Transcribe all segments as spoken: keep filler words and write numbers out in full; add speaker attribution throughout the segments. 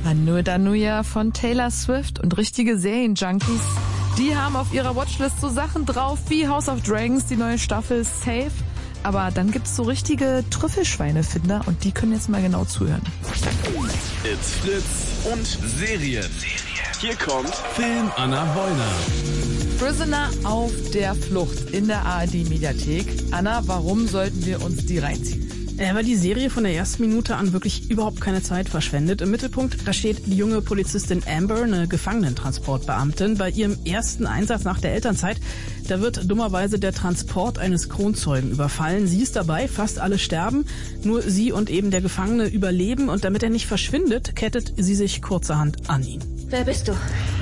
Speaker 1: Danuja von Taylor Swift und richtige Serienjunkies, die haben auf ihrer Watchlist so Sachen drauf wie House of Dragons, die neue Staffel Safe. Aber dann gibt's so richtige Trüffelschweinefinder und die können jetzt mal genau zuhören.
Speaker 2: It's Fritz und Serien. Hier kommt Film Anna Wollner.
Speaker 1: Prisoner auf der Flucht in der A R D-Mediathek. Anna, warum sollten wir uns die reinziehen?
Speaker 3: Ja, weil die Serie von der ersten Minute an wirklich überhaupt keine Zeit verschwendet. Im Mittelpunkt, da steht die junge Polizistin Amber, eine Gefangenentransportbeamtin. Bei ihrem ersten Einsatz nach der Elternzeit, da wird dummerweise der Transport eines Kronzeugen überfallen. Sie ist dabei, fast alle sterben. Nur sie und eben der Gefangene überleben. Und damit er nicht verschwindet, kettet sie sich kurzerhand an ihn.
Speaker 4: Wer bist du?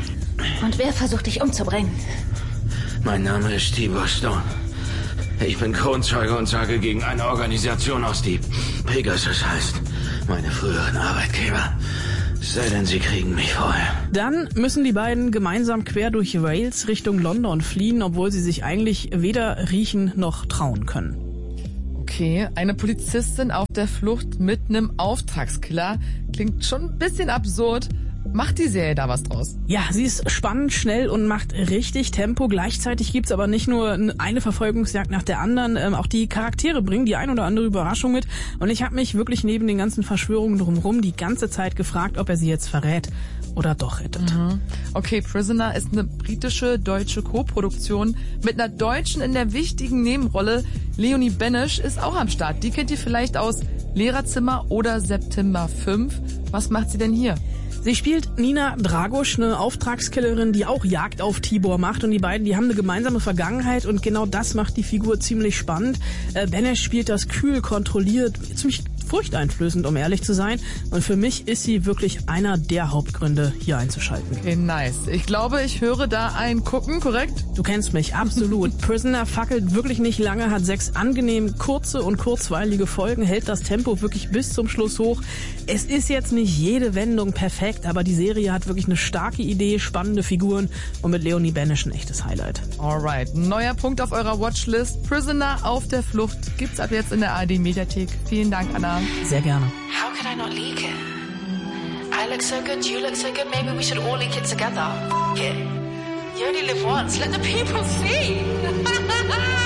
Speaker 4: Und wer versucht dich umzubringen?
Speaker 5: Mein Name ist Tibor Stone. Ich bin Kronzeuge und sage gegen eine Organisation aus, die Pegasus heißt. Meine früheren Arbeitgeber. Sei denn, sie kriegen mich vorher.
Speaker 3: Dann müssen die beiden gemeinsam quer durch Wales Richtung London fliehen, obwohl sie sich eigentlich weder riechen noch trauen können.
Speaker 1: Okay, eine Polizistin auf der Flucht mit einem Auftragskiller. Klingt schon ein bisschen absurd. Macht die Serie da was draus?
Speaker 3: Ja, sie ist spannend, schnell und macht richtig Tempo. Gleichzeitig gibt's aber nicht nur eine Verfolgungsjagd nach der anderen. Ähm, auch die Charaktere bringen die ein oder andere Überraschung mit. Und ich habe mich wirklich neben den ganzen Verschwörungen drumherum die ganze Zeit gefragt, ob er sie jetzt verrät oder doch rettet.
Speaker 1: Mhm. Okay, Prisoner ist eine britische-deutsche Co-Produktion mit einer Deutschen in der wichtigen Nebenrolle. Leonie Benesch ist auch am Start. Die kennt ihr vielleicht aus Lehrerzimmer oder September fünf. Was macht sie denn hier?
Speaker 3: Sie spielt Nina Dragosch, eine Auftragskillerin, die auch Jagd auf Tibor macht. Und die beiden, die haben eine gemeinsame Vergangenheit und genau das macht die Figur ziemlich spannend. Äh, Benesch spielt das kühl, kontrolliert, ziemlich furchteinflößend, um ehrlich zu sein. Und für mich ist sie wirklich einer der Hauptgründe, hier einzuschalten.
Speaker 1: Okay, nice. Ich glaube, ich höre da ein Gucken, korrekt?
Speaker 3: Du kennst mich, absolut. Prisoner fackelt wirklich nicht lange, hat sechs angenehm kurze und kurzweilige Folgen, hält das Tempo wirklich bis zum Schluss hoch. Es ist jetzt nicht jede Wendung perfekt, aber die Serie hat wirklich eine starke Idee, spannende Figuren und mit Leonie Benesch ein echtes Highlight.
Speaker 1: Alright, neuer Punkt auf eurer Watchlist. Prisoner auf der Flucht gibt's ab jetzt in der A R D-Mediathek. Vielen Dank, Anna.
Speaker 3: Sehr gerne.
Speaker 4: How could I not leak it? I look so good, you look so good, maybe we should all leak it together. Yeah. You only live once, let the people see.